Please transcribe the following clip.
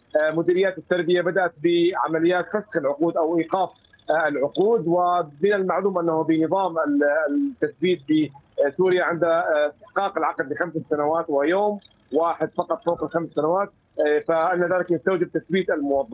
مديريات التربيه بدات بعمليات فسخ العقود او ايقاف العقود. ومن المعلوم انه بنظام التثبيت في سوريا عند استحقاق العقد ل5 سنوات ويوم واحد فقط فوق ال5 سنوات، فان ذلك يستوجب تثبيت الموظف.